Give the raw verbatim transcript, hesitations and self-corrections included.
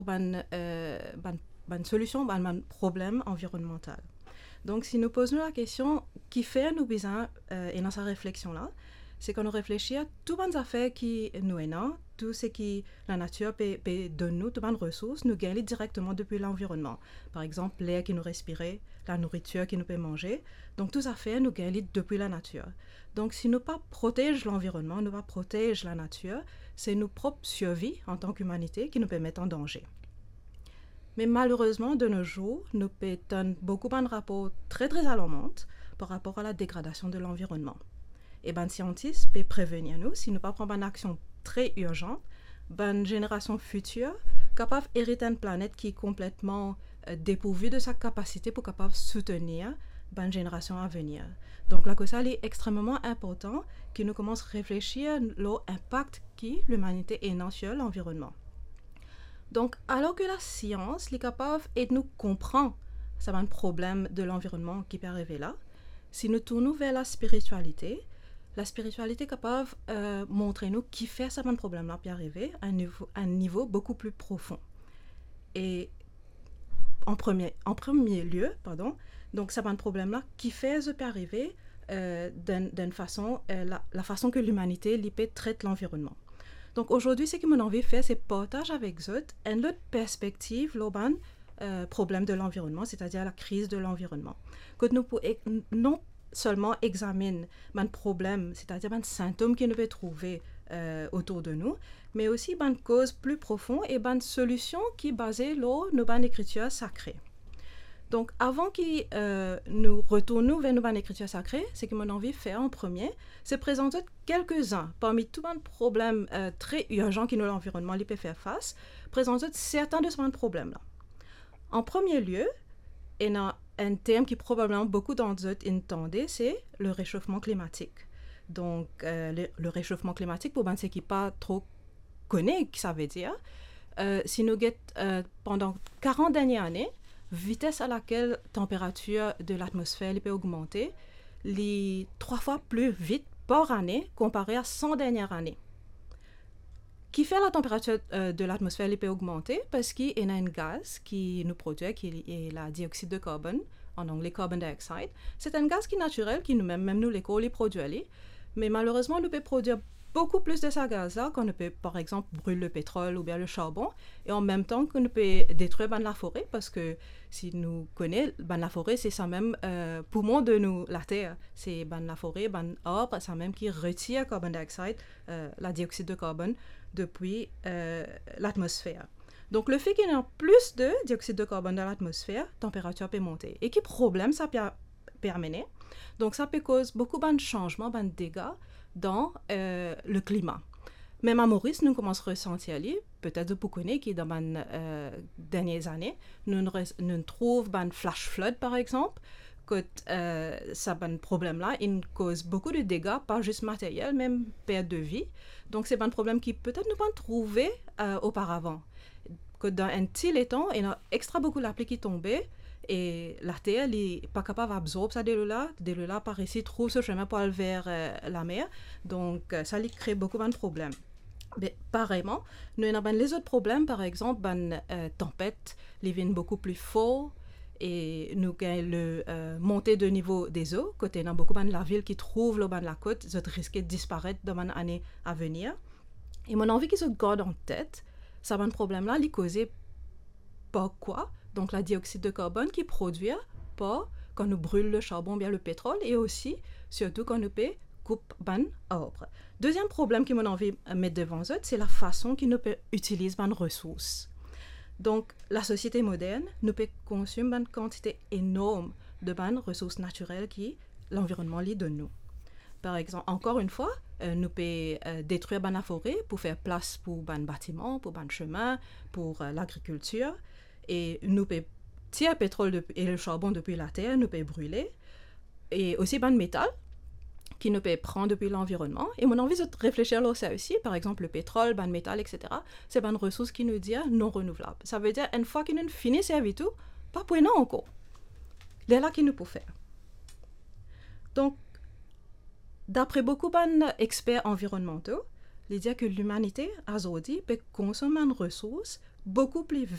une euh, solution à un problème environnemental. Donc, si nous posons la question, qui fait nous besoin, euh, et dans sa réflexion-là, c'est qu'on réfléchit à toutes les affaires qui nous sont, tout ce que la nature peut, peut donner nous, toutes les ressources, nous gagnons directement depuis l'environnement. Par exemple, l'air qui nous respire, la nourriture qui nous peut manger. Donc, toutes ces affaires nous gagnons depuis la nature. Donc, si nous pas protégeons l'environnement, nous pas protégeons la nature, c'est nos propres survies en tant qu'humanité qui nous peut mettre en danger. Mais malheureusement, de nos jours, nous pétons beaucoup de rapports très très alarmants par rapport à la dégradation de l'environnement. Et ben, scientifiques peuvent prévenir nous si nous ne prenons pas une action très urgente, ben, génération future capable d'hériter une planète qui est complètement euh, dépourvue de sa capacité pour capable soutenir ben, génération à venir. Donc là, que ça est extrêmement important que nous commençons à réfléchir à l'impact que l'humanité a sur l'environnement. Donc, alors que la science est capable de nous comprendre ça un problème de l'environnement qui peut arriver là, si nous tournons vers la spiritualité, la spiritualité est capable de euh, montrer nous qui fait ça un problème là peut arriver à un niveau, à un niveau beaucoup plus profond. Et en premier, en premier lieu, pardon, donc ça un problème là qui fait ça peut arriver euh, d'une façon, euh, la, la façon que l'humanité peut traite l'environnement. Donc aujourd'hui, ce que mon envie de faire, c'est partager avec vous une autre perspective, l'urban euh, problème de l'environnement, c'est-à-dire la crise de l'environnement. Que nous pouvons non seulement examiner un problème, c'est-à-dire un symptôme que nous pouvons trouver euh, autour de nous, mais aussi une cause plus profonde et une solution qui est basée sur nos écritures sacrées. Donc, avant que euh, nous retournions vers nos écritures sacrées, ce que mon envie de faire en premier, c'est présenter quelques-uns, parmi tous les problèmes euh, très urgents que l'environnement peut faire face, présenter certains de ces problèmes-là. En premier lieu, il y a un terme qui probablement beaucoup d'entre vous entendez, c'est le réchauffement climatique. Donc, euh, le, le réchauffement climatique, pour ceux qui ne pas trop connaissent ce que ça veut dire, euh, si nous avons euh, pendant quarante dernières années, vitesse à laquelle la température de l'atmosphère peut augmenter, les trois fois plus vite par année comparé à cent dernières années. Qui fait la température euh, de l'atmosphère peut augmenter parce qu'il y a un gaz qui nous produit, qui est le dioxyde de carbone, en anglais carbon dioxide. C'est un gaz qui est naturel, qui nous-mêmes, même nous, l'école, les produit. Mais malheureusement, nous peut produire beaucoup plus de ce gaz-là qu'on peut, par exemple, brûler le pétrole ou bien le charbon, et en même temps qu'on peut détruire ben, la forêt, parce que si nous connaissons, ben, la forêt, c'est ça même euh, poumon de nous, la Terre. C'est ben, la forêt, ben, arbre, ça même qui retire le carbon dioxide, euh, la dioxyde de carbone, depuis euh, l'atmosphère. Donc, le fait qu'il y ait plus de dioxyde de carbone dans l'atmosphère, la température peut monter. Et quel problème ça peut, peut amener? Donc, ça peut causer beaucoup de changements, de dégâts dans euh, le climat. Même à Maurice, nous commençons à ressentir, peut-être vous connaissez, qui dans les euh, dernières années, nous, nous trouvons un flash flood, par exemple, que euh, ça un problème-là, il cause beaucoup de dégâts, pas juste matériels, même perte de vie. Donc, c'est un problème qui peut-être nous pas trouvé euh, auparavant. Que dans un petit temps, il y a extra beaucoup de pluie qui tombait, et la Terre n'est pas capable d'absorber ça de l'eau-là. De l'eau-là, par ici, trouve ce chemin pour aller vers euh, la mer. Donc, euh, ça lui crée beaucoup de problèmes. Mais pareillement, nous avons les autres problèmes, par exemple, une euh, tempête, les viennent beaucoup plus fort, et nous avons le euh, montée de niveau des eaux, côté dans beaucoup de la ville qui trouve le bas de la côte, ça risque de disparaître dans les années à venir. Et mon envie qu'ils se gardent en tête, ça va un problème-là, il est causé par quoi? Donc, la dioxyde de carbone qui produit par quand nous brûlons le charbon, bien le pétrole, et aussi, surtout, quand nous coupons ban arbre. Deuxième problème que j'ai envie de mettre devant eux, c'est la façon qu'ils nous utilisent ban ressources. Donc, la société moderne nous peut consommer une quantité énorme de ban ressources naturelles qui l'environnement lit de nous. Par exemple, encore une fois, euh, nous pouvons euh, détruire ban la forêt pour faire place pour ban bâtiments, pour ban chemin, pour euh, l'agriculture. Et nous pouvons tirer le pétrole de, et le charbon depuis la terre, nous pouvons brûler. Et aussi ban métal, qui nous peut prendre depuis l'environnement. Et mon envie de réfléchir à ça aussi, par exemple le pétrole, ban métal, et cetera. C'est une ressource qui nous dit non renouvelable. Ça veut dire une fois qu'il nous finit servir tout, pas pour non encore. C'est là qu'il nous peut faire. Donc, d'après beaucoup d'experts environnementaux, il dit que l'humanité, aujourd'hui, peut consommer une ressource beaucoup plus